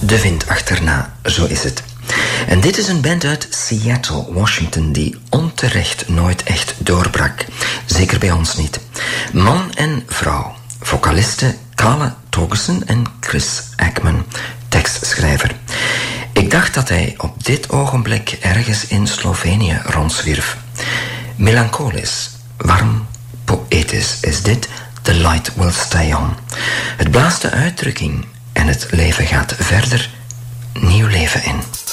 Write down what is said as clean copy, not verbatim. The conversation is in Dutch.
de wind achterna, zo is het. En dit is een band uit Seattle, Washington, die onterecht nooit echt doorbrak. Zeker bij ons niet. Man en vrouw. Vocalisten Kala Togussen en Chris Ackman, tekstschrijver. Ik dacht dat hij op dit ogenblik ergens in Slovenië rondzwierf. Melancholisch, warm, poëtisch is dit The Light Will Stay On. Het blaast de uitdrukking en het leven gaat verder, nieuw leven in.